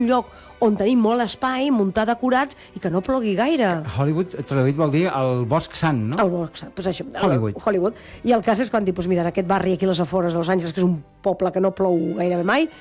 lloc on tenim molt espai, muntar decorats i que no plogui gaire. Hollywood, traduït, vol dir el bosc sant, no? El bosc, doncs això, Hollywood. I el cas és quan, mira, en aquest barri aquí a les afores de Los Angeles, que és un poble que no plou gairebé mai,